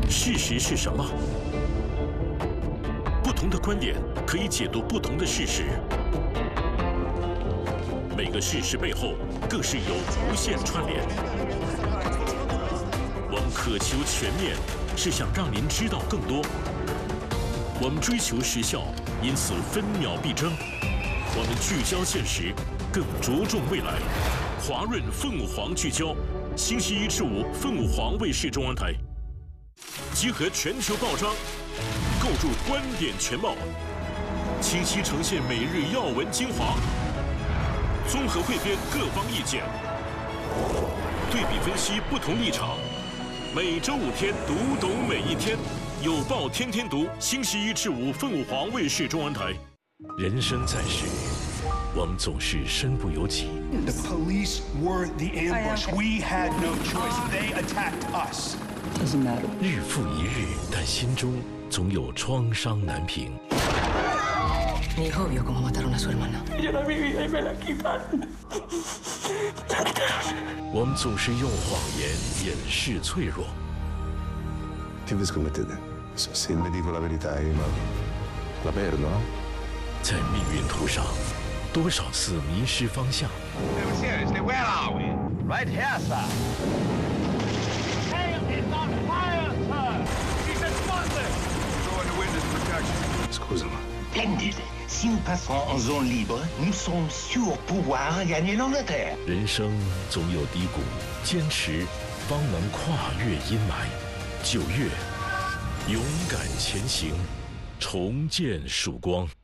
事实是什么？不同的观点可以解读不同的事实，每个事实背后更是有无限串联。我们渴求全面，是想让您知道更多。我们追求时效，因此分秒必争。我们聚焦现实，更着重未来。华润凤凰聚焦，星期一至五，凤凰卫视中文台。集合全球报章，构筑观点全貌，清晰呈现每日要闻精华，综合汇编各方意见，对比分析不同立场。每周5天，读懂每一天。有报天天读，星期一至五，凤凰卫视中文台。人生在世，我们总是身不由己。 The police were the ambush. We had no choice. They attacked us. Doesn't matter. 日复一日，但心中总有创伤难平。 Mi hijo vio cómo mataron a su hermana. Yo la viví y me la quitaron. 我们总是用谎言掩饰脆弱。 Che vi scommettete? Se le dico la verità, la perdo, no? 在命运途上，多少次迷失方向。 Seriously, where are we? Right here, sir. Tail is on fire, sir. He's explosive. Go into witness protection. Scusami. Splendid. Si nous passons en zone libre, nous sommes sûrs pouvoir gagner l'Angleterre. 人生总有低谷，坚持方能跨越阴霾。9月，勇敢前行，重见曙光。